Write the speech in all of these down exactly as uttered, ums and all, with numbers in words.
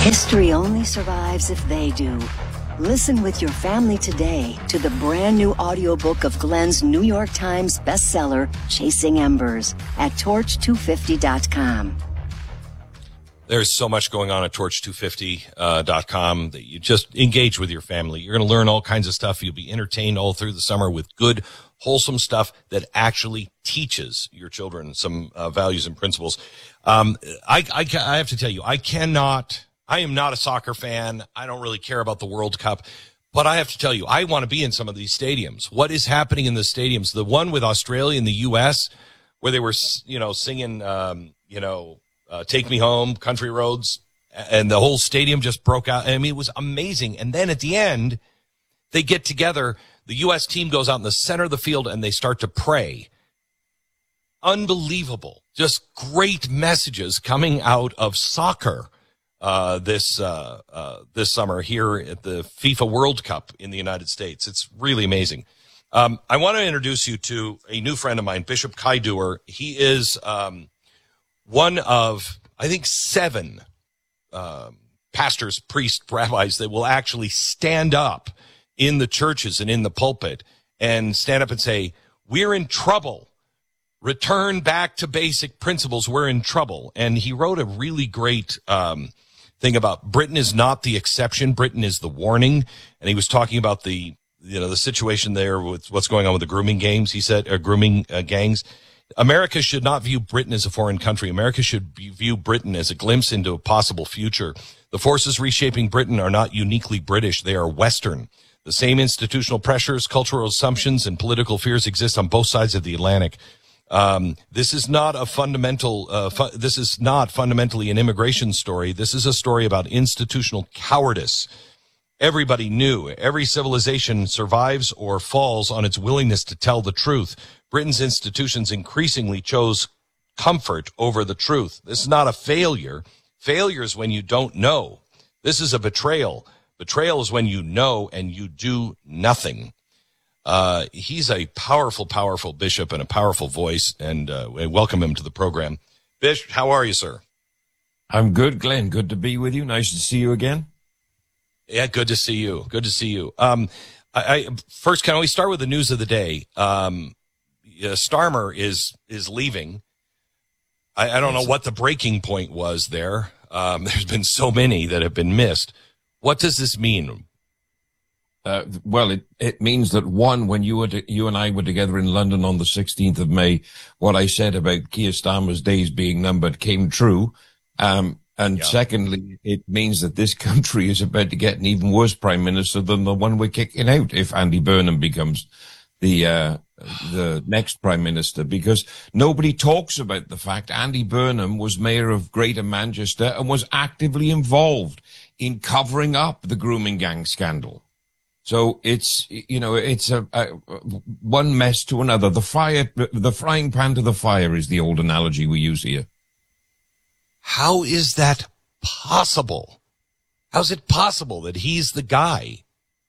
History only survives if they do. Listen with your family today to the brand new audiobook of Glenn's New York Times bestseller, Chasing Embers, at torch two fifty dot com. There's so much going on at torch two fifty dot com that you just engage with your family. You're going to learn all kinds of stuff. You'll be entertained all through the summer with good, wholesome stuff that actually teaches your children some uh, values and principles. Um, I, I, I have to tell you, I cannot, I am not a soccer fan. I don't really care about the World Cup. But I have to tell you, I want to be in some of these stadiums. What is happening in the stadiums? The one with Australia and the U S where they were, you know, singing, um, you know, Uh, Take Me Home, Country Roads, and the whole stadium just broke out. I mean, it was amazing. And then at the end, they get together. The U S team goes out in the center of the field and they start to pray. Unbelievable. Just great messages coming out of soccer uh, this uh, uh, this summer here at the FIFA World Cup in the United States. It's really amazing. Um, I want to introduce you to a new friend of mine, Bishop Kai Dewar. He is um, one of, I think, seven um, pastors, priests, rabbis that will actually stand up in the churches and in the pulpit and stand up and say, we're in trouble. Return back to basic principles. We're in trouble. And he wrote a really great um, thing about Britain is not the exception. Britain is the warning. And he was talking about the, you know, the situation there with what's going on with the grooming games. He said, or grooming uh, gangs. America should not view Britain as a foreign country. America should be, view Britain as a glimpse into a possible future. The forces reshaping Britain are not uniquely British. They are Western. The same institutional pressures, cultural assumptions, and political fears exist on both sides of the Atlantic. Um, this is not a fundamental, uh, fu- this is not fundamentally an immigration story. This is a story about institutional cowardice. Everybody knew every civilization survives or falls on its willingness to tell the truth. Britain's institutions increasingly chose comfort over the truth. This is not a failure. Failure is when you don't know. This is a betrayal. Betrayal is when you know and you do nothing. Uh, he's a powerful, powerful bishop and a powerful voice, and uh, we welcome him to the program. Bishop, how are you, sir? I'm good, Glenn. Good to be with you. Nice to see you again. Yeah, good to see you. Good to see you. Um, I, I first, can we start with the news of the day? Um, uh, Starmer is is leaving. I, I don't know what the breaking point was there. Um, there's been so many that have been missed. What does this mean? Uh, well, it, it means that, one, when you were to, you and I were together in London on the sixteenth of May, what I said about Keir Starmer's days being numbered came true. Um, and yeah. Secondly, it means that this country is about to get an even worse prime minister than the one we're kicking out if Andy Burnham becomes the uh, the next prime minister, because nobody talks about the fact Andy Burnham was mayor of Greater Manchester and was actively involved in covering up the grooming gang scandal. So it's, you know, it's a, a one mess to another. The fire, the frying pan to the fire is the old analogy we use here. How is that possible? How's it possible that he's the guy?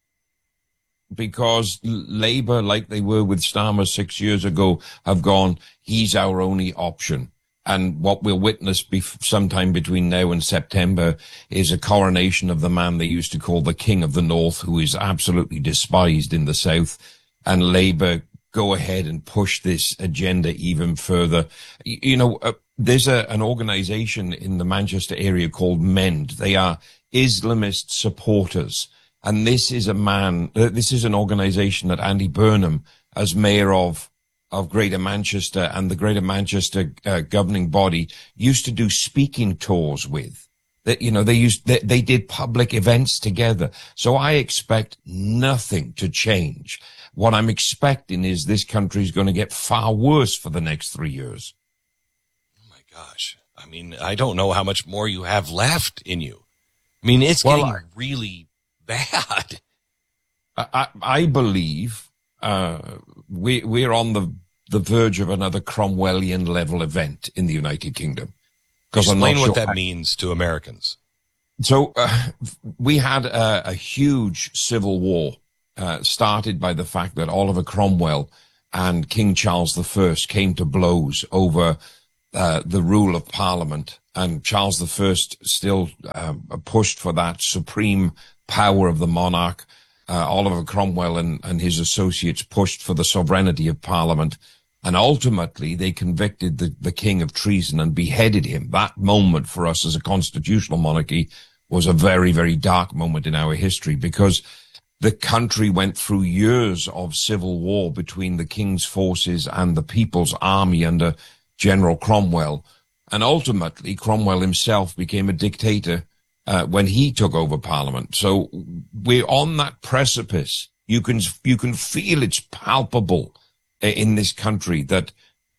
Because Labour, like they were with Starmer six years ago, have gone, he's our only option. And what we'll witness be- sometime between now and September is a coronation of the man they used to call the King of the North, who is absolutely despised in the South. And Labour go ahead and push this agenda even further. You, you know, uh, there's a, an organization in the Manchester area called MEND. They are Islamist supporters. And this is a man, uh, this is an organization that Andy Burnham, as mayor of of Greater Manchester and the Greater Manchester uh, governing body, used to do speaking tours with. That, you know, they used, they, they did public events together. So I expect nothing to change. What I'm expecting is this country is going to get far worse for the next three years. Oh my gosh. I mean, I don't know how much more you have left in you. I mean, it's well, getting I, really bad. I, I believe Uh, we, we're on the, the verge of another Cromwellian level event in the United Kingdom. Explain I'm what sure that I, means to Americans. So, uh, we had a, a huge civil war, uh, started by the fact that Oliver Cromwell and King Charles the First came to blows over, uh, the rule of Parliament and Charles the First still uh, pushed for that supreme power of the monarch. Uh, Oliver Cromwell and, and his associates pushed for the sovereignty of Parliament. And ultimately, they convicted the, the king of treason and beheaded him. That moment for us as a constitutional monarchy was a very, very dark moment in our history, because the country went through years of civil war between the king's forces and the people's army under General Cromwell. And ultimately, Cromwell himself became a dictator uh, when he took over Parliament. So we're on that precipice. You can, you can feel it's palpable in this country that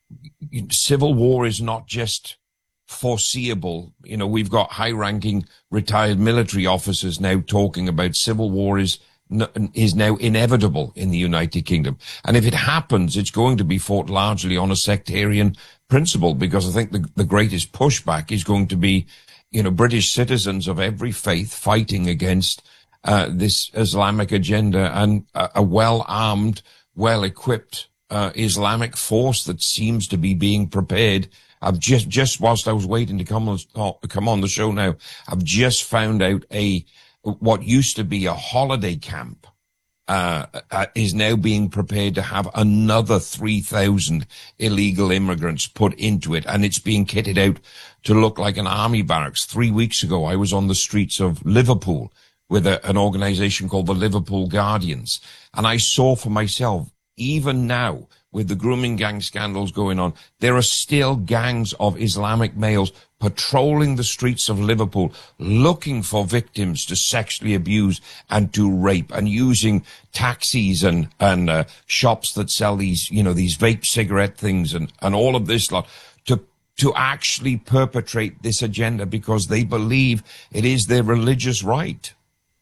civil war is not just foreseeable. You know, we've got high-ranking retired military officers now talking about civil war is is now inevitable in the United Kingdom. And if it happens, it's going to be fought largely on a sectarian principle, because I think the, the greatest pushback is going to be, you know, British citizens of every faith fighting against uh, this Islamic agenda, and a, a well-armed, well-equipped uh, Islamic force that seems to be being prepared. I've just, just whilst I was waiting to come on, come on the show now, I've just found out a, what used to be a holiday camp, uh, uh is now being prepared to have another three thousand illegal immigrants put into it. And it's being kitted out to look like an army barracks. Three weeks ago, I was on the streets of Liverpool with a, an organization called the Liverpool Guardians. And I saw for myself, even now, with the grooming gang scandals going on, there are still gangs of Islamic males patrolling the streets of Liverpool, looking for victims to sexually abuse and to rape, and using taxis and, and uh, shops that sell these, you know, these vape cigarette things and, and all of this lot to, to actually perpetrate this agenda, because they believe it is their religious right.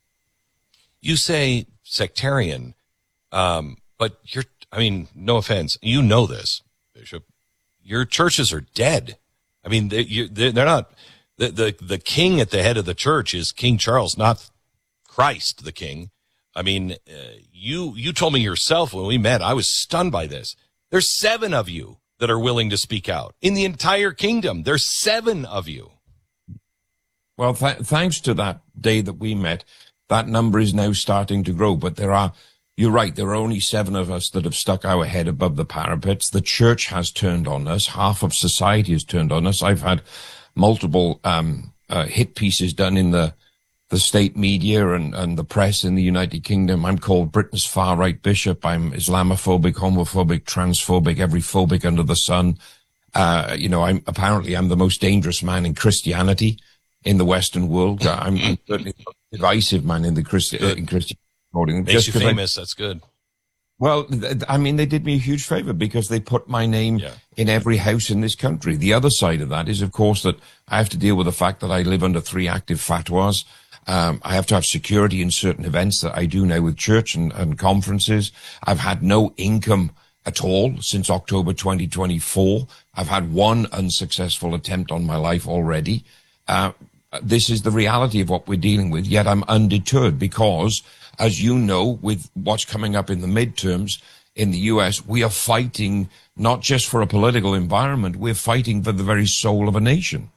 You say sectarian, um, but you're, I mean, no offense, you know this, Bishop, your churches are dead. I mean, they, you, they're not, the, the, the king at the head of the church is King Charles, not Christ the king. I mean, uh, you, you told me yourself when we met, I was stunned by this. There's seven of you that are willing to speak out in the entire kingdom. There's seven of you. Well, th- thanks to that day that we met, that number is now starting to grow, but there are, you're right, there are only seven of us that have stuck our head above the parapets. The church has turned on us. Half of society has turned on us. I've had multiple um uh, hit pieces done in the the state media and, and the press in the United Kingdom. I'm called Britain's far-right bishop. I'm Islamophobic, homophobic, transphobic, every phobic under the sun. Uh, you know, I'm apparently I'm the most dangerous man in Christianity in the Western world. I'm, I'm certainly the most divisive man in the Christi- uh, in Christianity. Makes just you famous. I, That's good. Well, th- I mean, they did me a huge favor, because they put my name yeah. in every house in this country. The other side of that is, of course, that I have to deal with the fact that I live under three active fatwas. Um, I have to have security in certain events that I do now with church and, and conferences. I've had no income at all since October twenty twenty-four. I've had one unsuccessful attempt on my life already. Uh, this is the reality of what we're dealing with, yet I'm undeterred, because, as you know, with what's coming up in the midterms in the U S, we are fighting not just for a political environment, we're fighting for the very soul of a nation.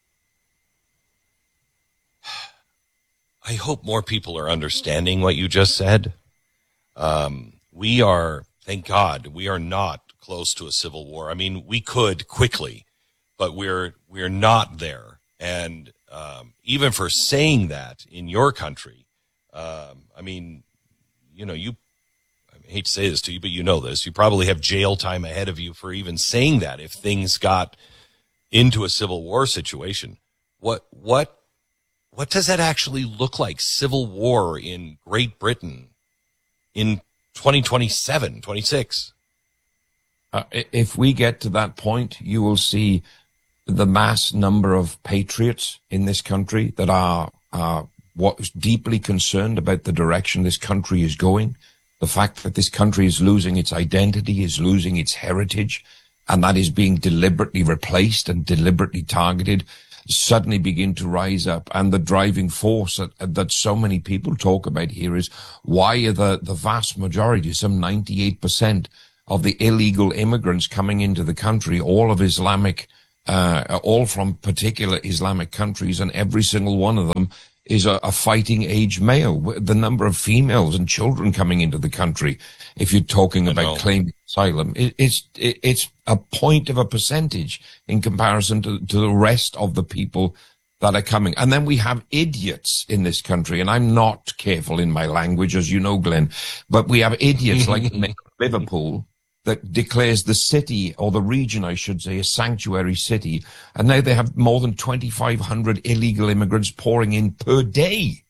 I hope more people are understanding what you just said. Um, we are, thank God, we are not close to a civil war. I mean, we could quickly, but we're we're not there. And um, even for saying that in your country, um, I mean, you know, you, I hate to say this to you, but you know this, you probably have jail time ahead of you for even saying that if things got into a civil war situation. What, what, what does that actually look like? Civil war in Great Britain in twenty twenty-seven, twenty-six? Uh, if we get to that point, you will see the mass number of patriots in this country that are, are what is deeply concerned about the direction this country is going, the fact that this country is losing its identity, is losing its heritage, and that is being deliberately replaced and deliberately targeted, suddenly begin to rise up. And the driving force that, that so many people talk about here is, why are the, the vast majority, some ninety-eight percent of the illegal immigrants coming into the country, all of Islamic uh, all from particular Islamic countries, and every single one of them is a, a fighting age male. The number of females and children coming into the country, if you're talking about claiming asylum, it, it's it, it's a point of a percentage in comparison to, to the rest of the people that are coming. And then we have idiots in this country, and I'm not careful in my language, as you know, Glenn, but we have idiots like Liverpool that declares the city, or the region, I should say, a sanctuary city. And now they have more than twenty-five hundred illegal immigrants pouring in per day.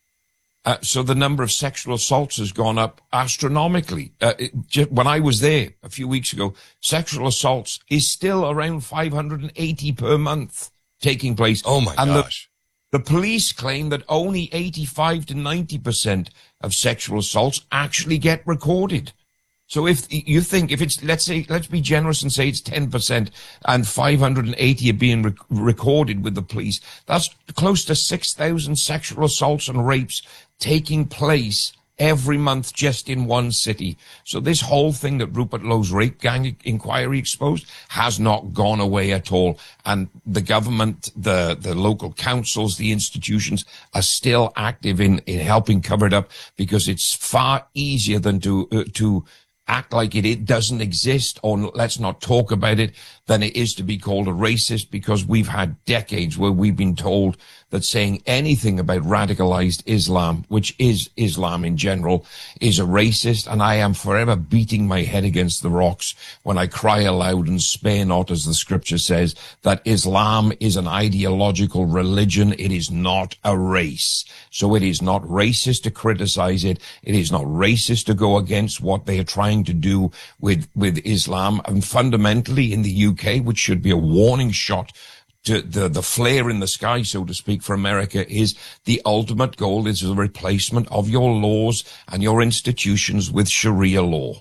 Uh, so the number of sexual assaults has gone up astronomically. Uh, it, just, when I was there a few weeks ago, sexual assaults is still around five hundred eighty per month taking place. Oh my and gosh. The, the police claim that only eighty-five to ninety percent of sexual assaults actually get recorded. So if you think, if it's, let's say, let's be generous and say it's ten percent and five hundred eighty are being rec- recorded with the police, that's close to six thousand sexual assaults and rapes taking place every month just in one city. So this whole thing that Rupert Lowe's rape gang inquiry exposed has not gone away at all. And the government, the, the local councils, the institutions are still active in, in helping cover it up, because it's far easier than to, uh, to, act like it, it doesn't exist, or let's not talk about it, than it is to be called a racist, because we've had decades where we've been told that saying anything about radicalized Islam, which is Islam in general, is a racist. And I am forever beating my head against the rocks when I cry aloud and spare not, as the scripture says, that Islam is an ideological religion. It is not a race. So it is not racist to criticize it. It is not racist to go against what they are trying to do with, with Islam. And fundamentally in the U K, which should be a warning shot to the, the flare in the sky, so to speak, for America, is the ultimate goal is the replacement of your laws and your institutions with Sharia law.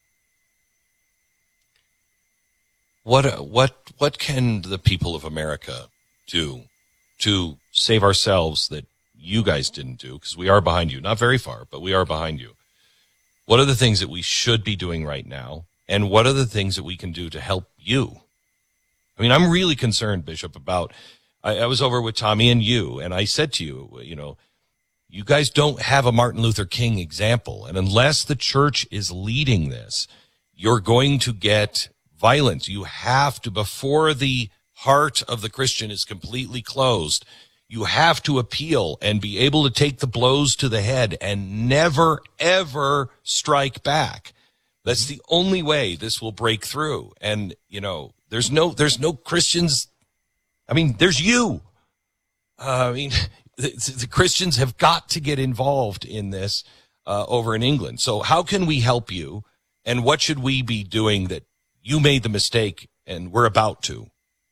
What, what, what can the people of America do to save ourselves that you guys didn't do? Because we are behind you, not very far, but we are behind you. What are the things that we should be doing right now? And what are the things that we can do to help you? I mean, I'm really concerned, Bishop, about, I, I was over with Tommy and you, and I said to you, you know, you guys don't have a Martin Luther King example. And unless the church is leading this, you're going to get violence. You have to, before the heart of the Christian is completely closed, you have to appeal and be able to take the blows to the head and never, ever strike back. That's the only way this will break through. And, you know, there's no, there's no Christians. I mean, there's you. Uh, I mean, the, the Christians have got to get involved in this, uh, over in England. So how can we help you? And what should we be doing that you made the mistake and we're about to?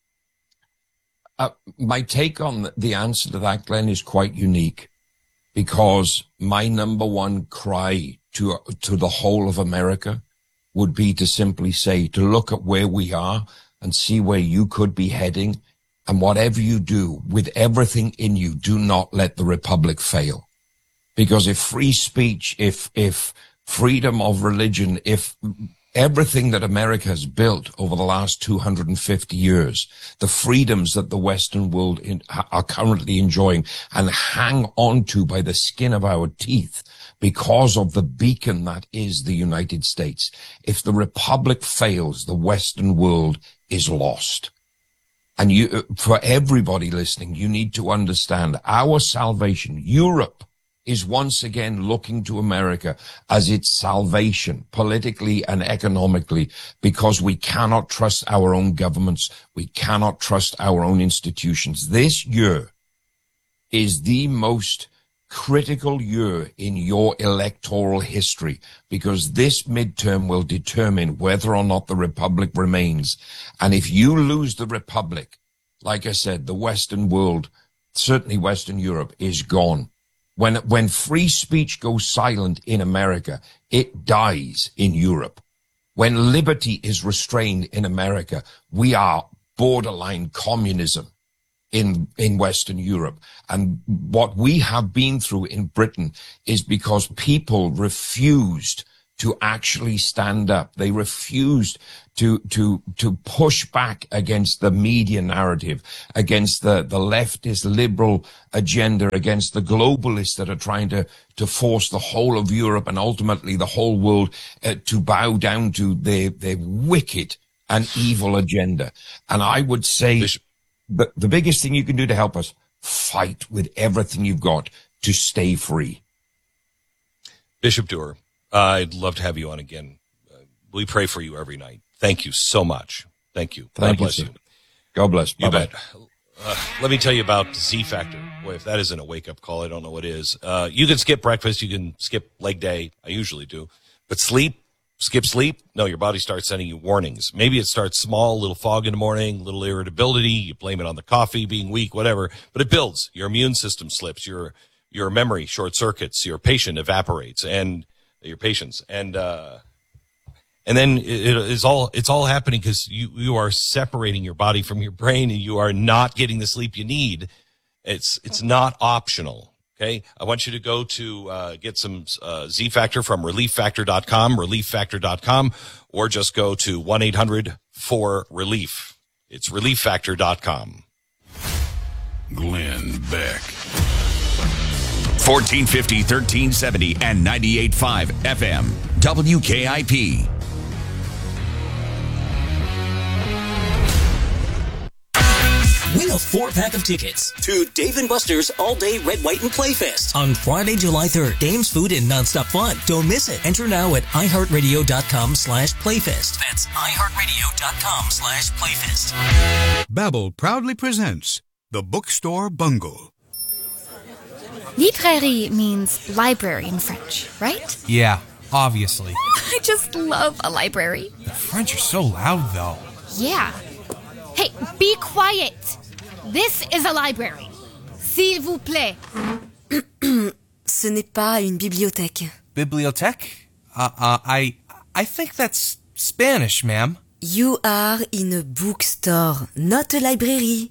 Uh, my take on the answer to that, Glenn, is quite unique, because my number one cry to, to the whole of America would be to simply say, to look at where we are and see where you could be heading. And whatever you do, with everything in you, do not let the republic fail. Because if free speech, if, if freedom of religion, if everything that America has built over the last two hundred fifty years, the freedoms that the Western world in, are currently enjoying and hang on to by the skin of our teeth, because of the beacon that is the United States. If the republic fails, the Western world is lost. And you, for everybody listening, you need to understand our salvation. Europe is once again looking to America as its salvation, politically and economically, because we cannot trust our own governments. We cannot trust our own institutions. This year is the most critical year in your electoral history, because this midterm will determine whether or not the republic remains. And if you lose the republic, like I said, the Western world, certainly Western Europe, is gone. When, when free speech goes silent in America, it dies in Europe. When liberty is restrained in America, we are borderline communism in, in Western Europe. And what we have been through in Britain is because people refused to actually stand up. They refused to, to, to push back against the media narrative, against the, the leftist liberal agenda, against the globalists that are trying to, to force the whole of Europe and ultimately the whole world uh, to bow down to their, their wicked and evil agenda. And I would say the, the biggest thing you can do to help us, fight with everything you've got to stay free. Bishop Duerr, uh, I'd love to have you on again. Uh, we pray for you every night. Thank you so much. Thank you. Thank God bless you. you. God bless. You Bye-bye. bet. Uh, let me tell you about Z Factor. Boy, if that isn't a wake-up call, I don't know what is. Uh, you can skip breakfast. You can skip leg day. I usually do. But sleep, skip sleep, no, your body starts sending you warnings. Maybe it starts small, a little fog in the morning, a little irritability. You blame it on the coffee being weak, whatever. But it builds. Your immune system slips. Your your memory short circuits. Your patience evaporates. And your patience. And uh And then it is all, it's all happening because you, you are separating your body from your brain and you are not getting the sleep you need. It's, it's not optional. Okay. I want you to go to, uh, get some, uh, Z Factor from relief factor dot com, relief factor dot com, or just go to one eight hundred four relief. It's relief factor dot com. Glenn Beck. fourteen fifty, thirteen seventy, and ninety-eight point five F M. W K I P. Win a four-pack of tickets to Dave and Buster's All-Day Red, White, and Playfest on Friday, July third. Games, food, and nonstop fun. Don't miss it. Enter now at iHeartRadio.com slash Playfest. That's iHeartRadio.com slash Playfest. Babbel proudly presents The Bookstore Bungle. Librairie means library in French, right? Yeah, obviously. I just love a library. The French are so loud, though. Yeah. Hey, be quiet. This is a library. S'il vous plaît. Ce n'est pas une bibliothèque. Bibliothèque? Uh, uh, I, I think that's Spanish, ma'am. You are in a bookstore, not a library.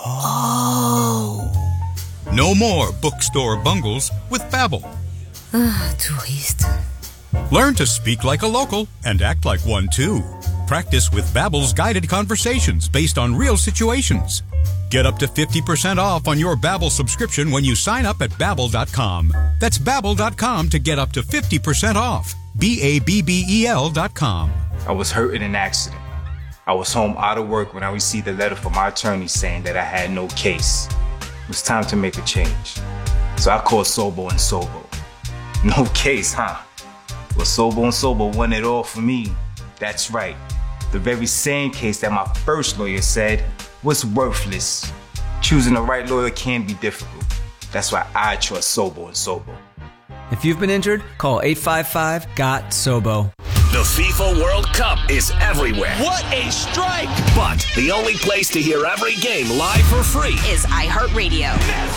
Oh. No more bookstore bungles with Babbel. Ah, touriste. Learn to speak like a local and act like one too. Practice with Babbel's guided conversations based on real situations. Get up to fifty percent off on your Babbel subscription when you sign up at Babbel dot com. That's Babbel dot com to get up to fifty percent off. B A B B E L dot com. I was hurt in an accident. I was home out of work when I received a letter from my attorney saying that I had no case. It was time to make a change. So I called Sobo and Sobo. No case, huh? Well, Sobo and Sobo won it all for me. That's right. The very same case that my first lawyer said was worthless. Choosing the right lawyer can be difficult. That's why I trust Sobo and Sobo. If you've been injured, call eight five five, G O T, S O B O. The FIFA World Cup is everywhere. What a strike! But the only place to hear every game live for free is iHeartRadio.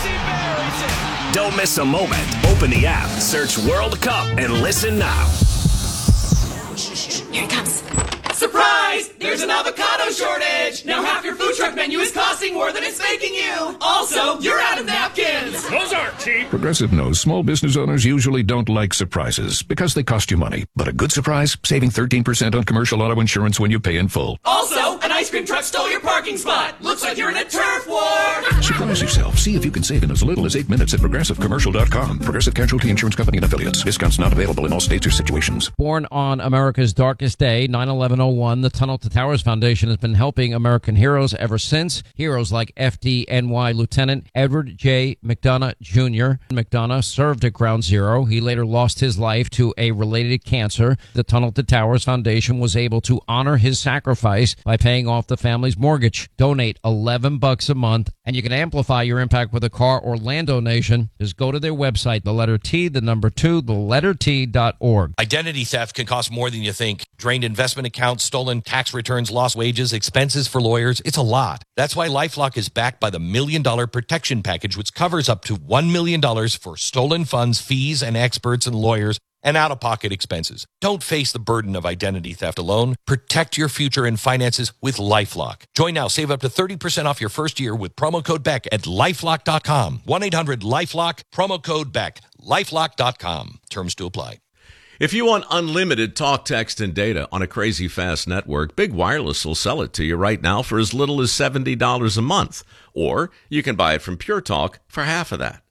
Don't miss a moment. Open the app, search World Cup, and listen now. Here it comes. Surprise! There's an avocado shortage! Now half your food truck menu is costing more than it's making you! Also, you're out of napkins! Those aren't cheap! Progressive knows small business owners usually don't like surprises because they cost you money. But a good surprise? Saving thirteen percent on commercial auto insurance when you pay in full. Also, an ice cream truck stole your parking spot! Looks like you're in a turf war! Surprise yourself. See if you can save in as little as eight minutes at Progressive Commercial dot com. Progressive Casualty Insurance Company and Affiliates. Discounts not available in all states or situations. Born on America's darkest day, nine eleven oh one, the Tunnel to Towers Foundation has been helping American heroes ever since. Heroes like F D N Y Lieutenant Edward J. McDonough Junior McDonough served at Ground Zero. He later lost his life to a related cancer. The Tunnel to Towers Foundation was able to honor his sacrifice by paying off the family's mortgage. Donate eleven bucks a month, and you can amplify your impact with a car or land donation. Just go to their website, the letter T, the number two, the letter T dot org. Identity theft can cost more than you think. Drained investment accounts, stolen tax returns, lost wages, expenses for lawyers. It's a lot. That's why LifeLock is backed by the Million Dollar Protection Package, which covers up to one million dollars for stolen funds, fees, and experts and lawyers, and out-of-pocket expenses. Don't face the burden of identity theft alone. Protect your future and finances with LifeLock. Join now. Save up to thirty percent off your first year with promo code Beck at lifelock dot com. one eight hundred lifelock, promo code Beck, lifelock dot com. Terms to apply. If you want unlimited talk, text, and data on a crazy fast network, Big Wireless will sell it to you right now for as little as seventy dollars a month. Or you can buy it from Pure Talk for half of that.